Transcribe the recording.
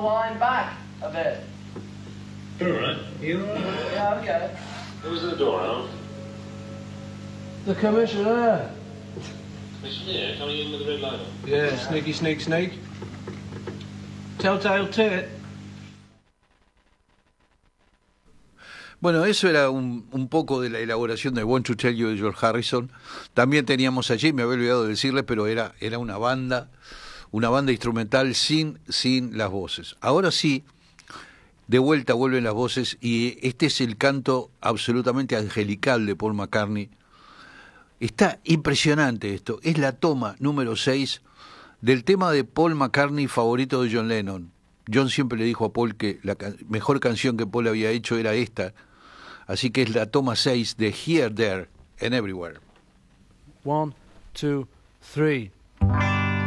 wind back a bit. All right. You all right? Yeah, okay. Who's at the door, Al? The commissioner. Commissioner coming in with the red light on. Yeah, sneaky, sneak, sneak. Telltale tit. Bueno, eso era un poco de la elaboración de Want to Tell You de George Harrison. También teníamos allí, me había olvidado de decirle, pero era una banda instrumental sin las voces. Ahora sí, de vuelta vuelven las voces y este es el canto absolutamente angelical de Paul McCartney. Está impresionante esto. Es la toma número 6 del tema de Paul McCartney favorito de John Lennon. John siempre le dijo a Paul que la mejor canción que Paul había hecho era esta. Así que es la toma 6 de Here, There and Everywhere. 1, 2, 3.